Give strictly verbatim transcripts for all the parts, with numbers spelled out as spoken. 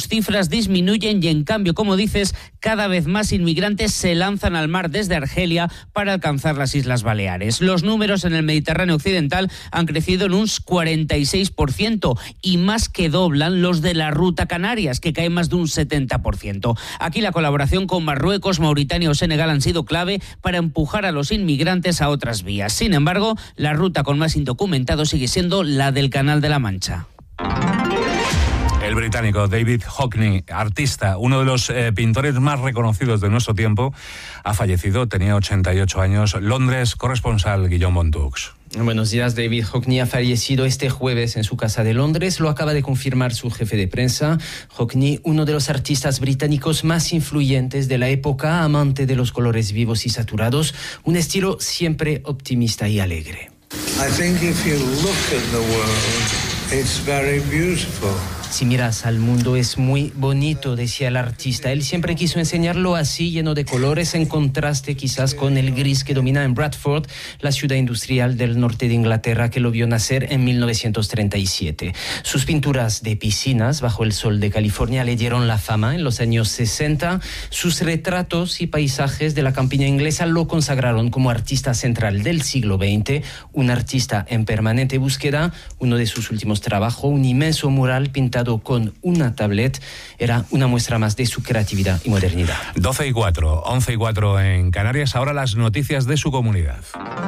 sus cifras disminuyen y, en cambio, como dices, cada vez más inmigrantes se lanzan al mar desde Argelia para alcanzar las Islas Baleares. Los números en el Mediterráneo occidental han crecido en un cuarenta y seis por ciento y más que doblan los de la ruta Canarias, que caen más de un setenta por ciento. Aquí la colaboración con Marruecos, Mauritania o Senegal han sido clave para empujar a los inmigrantes a otras vías. Sin embargo, la ruta con más indocumentados sigue siendo la del Canal de la Mancha. El británico David Hockney, artista, uno de los eh, pintores más reconocidos de nuestro tiempo, ha fallecido, tenía ochenta y ocho años. Londres, corresponsal Guillaume Montux. Buenos días. David Hockney ha fallecido este jueves en su casa de Londres. Lo acaba de confirmar su jefe de prensa. Hockney, uno de los artistas británicos más influyentes de la época, amante de los colores vivos y saturados, un estilo siempre optimista y alegre. I think if you look at the world, it's very beautiful. Si miras al mundo es muy bonito, decía el artista. Él siempre quiso enseñarlo así, lleno de colores, en contraste quizás con el gris que domina en Bradford, la ciudad industrial del norte de Inglaterra que lo vio nacer en mil novecientos treinta y siete. Sus pinturas de piscinas bajo el sol de California le dieron la fama en los años sesenta. Sus retratos y paisajes de la campiña inglesa lo consagraron como artista central del siglo veinte, un artista en permanente búsqueda. Uno de sus últimos trabajos, un inmenso mural pintado con una tablet, era una muestra más de su creatividad y modernidad. doce y cuatro, once y cuatro en Canarias. Ahora las noticias de su comunidad.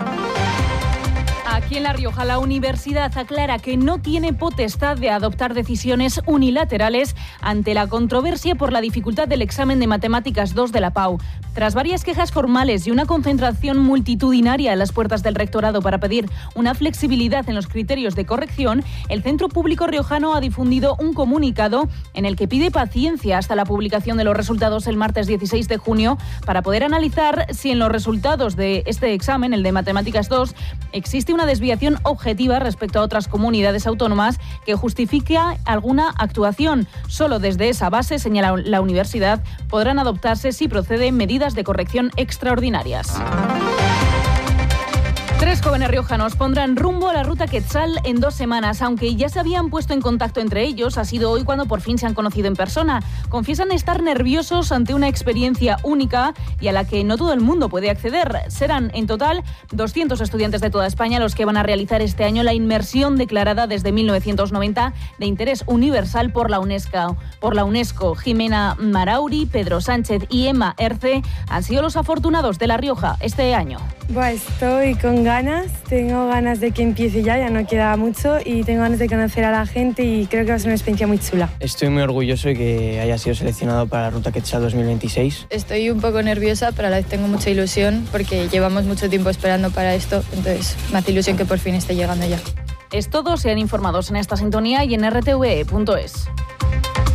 Aquí en La Rioja, la universidad aclara que no tiene potestad de adoptar decisiones unilaterales ante la controversia por la dificultad del examen de Matemáticas dos de la Pau. Tras varias quejas formales y una concentración multitudinaria a las puertas del rectorado para pedir una flexibilidad en los criterios de corrección, el Centro Público Riojano ha difundido un comunicado en el que pide paciencia hasta la publicación de los resultados el martes dieciséis de junio para poder analizar si en los resultados de este examen, el de Matemáticas dos, existe una desviación objetiva respecto a otras comunidades autónomas que justifica alguna actuación. Solo desde esa base, señala la universidad, podrán adoptarse, si procede, medidas de corrección extraordinarias. Tres jóvenes riojanos pondrán rumbo a la ruta Quetzal en dos semanas, aunque ya se habían puesto en contacto entre ellos. Ha sido hoy cuando por fin se han conocido en persona. Confiesan estar nerviosos ante una experiencia única y a la que no todo el mundo puede acceder. Serán en total doscientos estudiantes de toda España los que van a realizar este año la inmersión declarada desde mil novecientos noventa de interés universal por la UNESCO. Por la UNESCO, Jimena Marauri, Pedro Sánchez y Emma Erce han sido los afortunados de La Rioja este año. Bueno, estoy con ganas, tengo ganas de que empiece ya, ya no queda mucho y tengo ganas de conocer a la gente y creo que va a ser una experiencia muy chula. Estoy muy orgulloso de que haya sido seleccionado para la Ruta Quetzal dos mil veintiséis. Estoy un poco nerviosa, pero a la vez tengo mucha ilusión porque llevamos mucho tiempo esperando para esto, entonces me hace ilusión que por fin esté llegando ya. Es todo, sean informados en esta sintonía y en r t v punto es.